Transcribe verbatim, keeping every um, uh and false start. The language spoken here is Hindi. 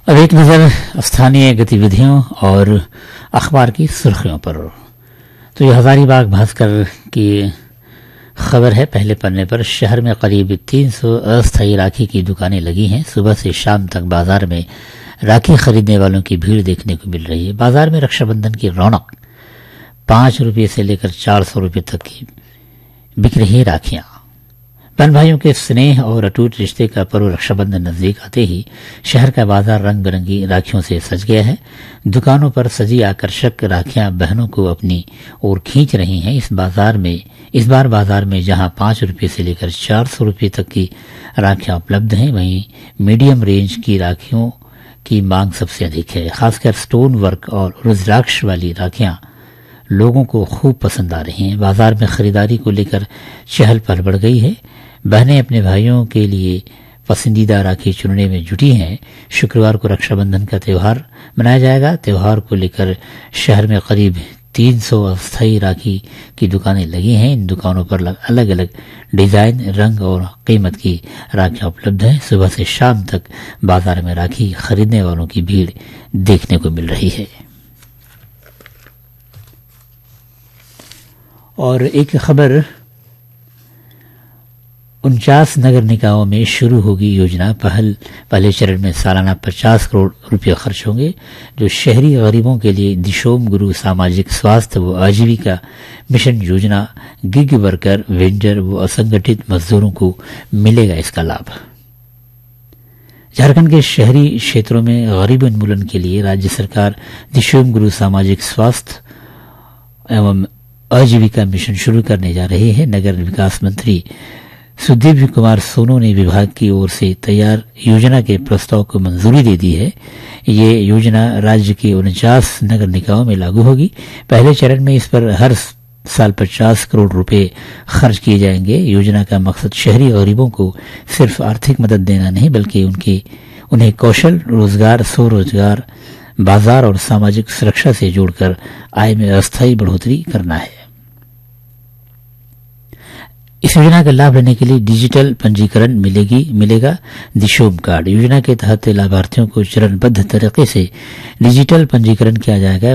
अब एक नज़र स्थानीय गतिविधियों और अखबार की सुर्खियों पर। तो ये हजारीबाग भास्कर की खबर है पहले पन्ने पर। शहर में करीब तीन सौ अस्थायी राखी की दुकानें लगी हैं। सुबह से शाम तक बाजार में राखी खरीदने वालों की भीड़ देखने को मिल रही है। बाजार में रक्षाबंधन की रौनक। पांच रुपये से लेकर चार सौ रुपये तक की बिक रही है राखियां। बहन भाइयों के स्नेह और अटूट रिश्ते का पर्व रक्षाबंधन नजदीक आते ही शहर का बाजार रंग बिरंगी राखियों से सज गया है। दुकानों पर सजी आकर्षक राखियां बहनों को अपनी ओर खींच रही हैं। इस बाजार में इस बार बाजार में जहां पांच रुपये से लेकर चार सौ रुपये तक की राखियां उपलब्ध हैं, वहीं मीडियम रेंज की राखियों की मांग सबसे अधिक है। खासकर स्टोन वर्क और रुद्राक्ष वाली राखियां लोगों को खूब पसंद आ रही हैं। बाजार में खरीदारी को लेकर चहल पहल बढ़ गई है। बहनें अपने भाइयों के लिए पसंदीदा राखी चुनने में जुटी हैं। शुक्रवार को रक्षाबंधन का त्यौहार मनाया जाएगा। त्यौहार को लेकर शहर में करीब तीन सौ अस्थायी राखी की दुकानें लगी हैं। इन दुकानों पर अलग अलग डिजाइन, रंग और कीमत की राखियां उपलब्ध हैं। सुबह से शाम तक बाजार में राखी खरीदने वालों की भीड़ देखने को मिल रही है। और एक खबर, उनचास नगर निकायों में शुरू होगी योजना। पहल पहले चरण में सालाना पचास करोड़ रुपए खर्च होंगे, जो शहरी गरीबों के लिए दिशोम गुरु सामाजिक स्वास्थ्य व आजीविका मिशन योजना गिग वर्कर, वेंडर व असंगठित मजदूरों को मिलेगा इसका लाभ। झारखंड के शहरी क्षेत्रों में गरीबी उन्मूलन के लिए राज्य सरकार दिशोम गुरु सामाजिक स्वास्थ्य एवं आजीविका मिशन शुरू करने जा रहे हैं। नगर विकास मंत्री सुदीप कुमार सोनू ने विभाग की ओर से तैयार योजना के प्रस्ताव को मंजूरी दे दी है। ये योजना राज्य के उनचास नगर निकायों में लागू होगी। पहले चरण में इस पर हर साल पचास करोड़ रुपए खर्च किए जाएंगे। योजना का मकसद शहरी गरीबों को सिर्फ आर्थिक मदद देना नहीं, बल्कि उनके उन्हें कौशल, रोजगार, स्वरोजगार, बाजार और सामाजिक सुरक्षा से जोड़कर आय में अस्थायी बढ़ोतरी करना है। इस योजना का लाभ लेने के लिए डिजिटल पंजीकरण मिलेगी मिलेगा दिशोम कार्ड। योजना के तहत लाभार्थियों को चरणबद्ध तरीके से डिजिटल पंजीकरण किया जाएगा।